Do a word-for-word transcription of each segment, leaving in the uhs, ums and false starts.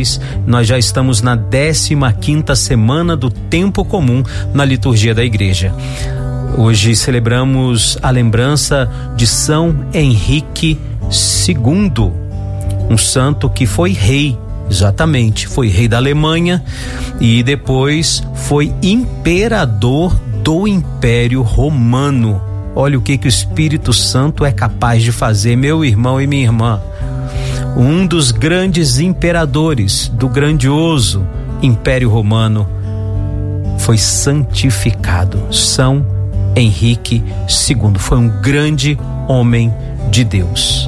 Marques. Nós já estamos na décima quinta semana do tempo comum na liturgia da igreja. Hoje celebramos a lembrança de São Henrique segundo, um santo que foi rei, exatamente, foi rei da Alemanha e depois foi imperador do Império Romano. Olha o que que o Espírito Santo é capaz de fazer, meu irmão e minha irmã. Um dos grandes imperadores do grandioso Império Romano foi santificado. São Henrique segundo foi um grande homem de Deus.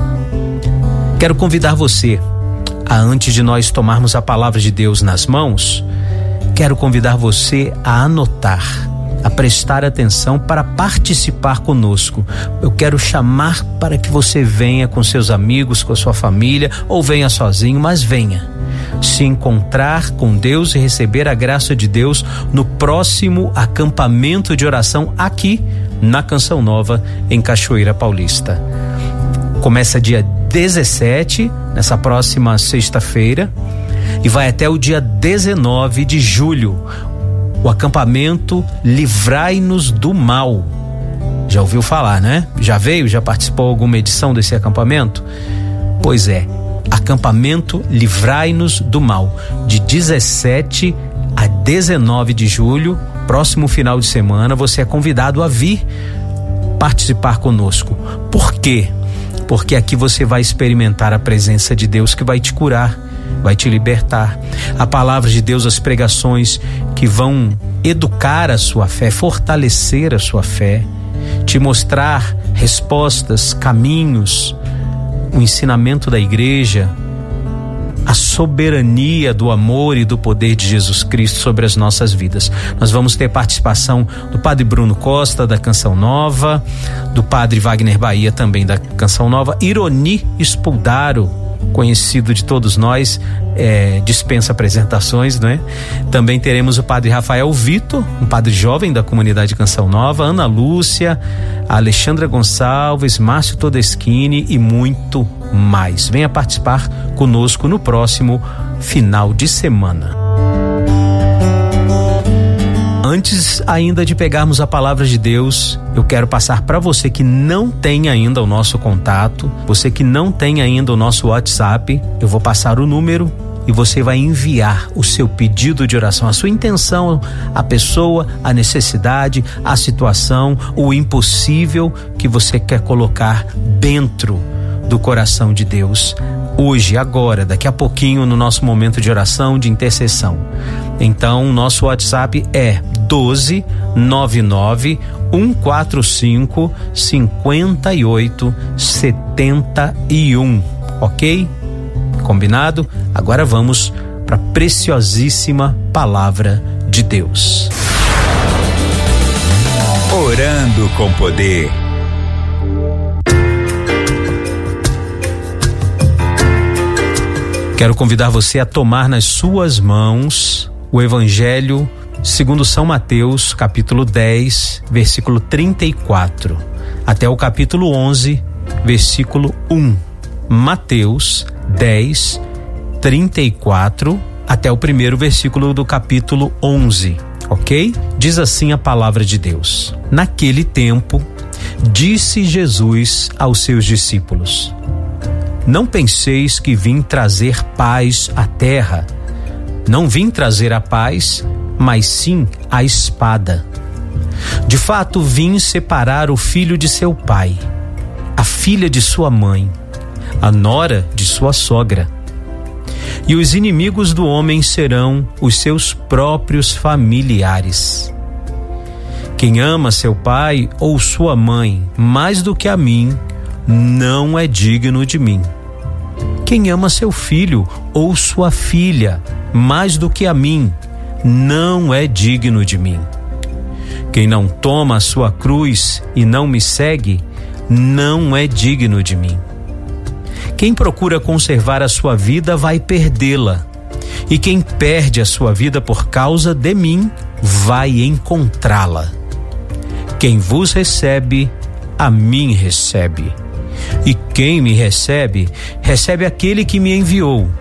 Quero convidar você a, antes de nós tomarmos a palavra de Deus nas mãos, quero convidar você a anotar, a prestar atenção para participar conosco. Eu quero chamar para que você venha com seus amigos, com a sua família, ou venha sozinho, mas venha se encontrar com Deus e receber a graça de Deus no próximo acampamento de oração aqui na Canção Nova, em Cachoeira Paulista. Começa dia dezessete, nessa próxima sexta-feira, e vai até o dia dezenove de julho. O acampamento Livrai-nos do Mal. Já ouviu falar, né? Já veio? Já participou alguma edição desse acampamento? Pois é, acampamento Livrai-nos do Mal, de dezessete a dezenove de julho, próximo final de semana. Você é convidado a vir participar conosco. Por quê? Porque aqui você vai experimentar a presença de Deus que vai te curar, vai te libertar. A palavra de Deus, as pregações que vão educar a sua fé, fortalecer a sua fé, te mostrar respostas, caminhos, o ensinamento da igreja, a soberania do amor e do poder de Jesus Cristo sobre as nossas vidas. Nós vamos ter participação do Padre Bruno Costa, da Canção Nova, do Padre Wagner Bahia, também da Canção Nova, Ironi Spuldaro, conhecido de todos nós, é, dispensa apresentações, não é? Também teremos o Padre Rafael Vitor, um padre jovem da comunidade Canção Nova, Ana Lúcia, Alexandra Gonçalves, Márcio Todeschini e muito mais. Venha participar conosco no próximo final de semana. Antes ainda de pegarmos a palavra de Deus, eu quero passar para você que não tem ainda o nosso contato, você que não tem ainda o nosso WhatsApp, eu vou passar o número e você vai enviar o seu pedido de oração, a sua intenção, a pessoa, a necessidade, a situação, o impossível que você quer colocar dentro do coração de Deus. Hoje, agora, daqui a pouquinho, no nosso momento de oração, de intercessão. Então, o nosso WhatsApp é doze nove nove um quatro cinco cinco oito sete um, ok? Combinado? Agora vamos para a preciosíssima palavra de Deus. Orando com poder. Quero convidar você a tomar nas suas mãos o Evangelho segundo São Mateus, capítulo dez, versículo trinta e quatro, até o capítulo onze, versículo um. Mateus dez, trinta e quatro, até o primeiro versículo do capítulo onze, ok? Diz assim a palavra de Deus: Naquele tempo, disse Jesus aos seus discípulos: Não penseis que vim trazer paz à terra. Não vim trazer a paz, mas sim a espada. De fato, vim separar o filho de seu pai, a filha de sua mãe, a nora de sua sogra. E os inimigos do homem serão os seus próprios familiares. Quem ama seu pai ou sua mãe mais do que a mim, não é digno de mim. Quem ama seu filho ou sua filha mais do que a mim, não é digno de mim. Quem não toma a sua cruz e não me segue, não é digno de mim. Quem procura conservar a sua vida vai perdê-la, e quem perde a sua vida por causa de mim vai encontrá-la. Quem vos recebe, a mim recebe. E quem me recebe, recebe aquele que me enviou.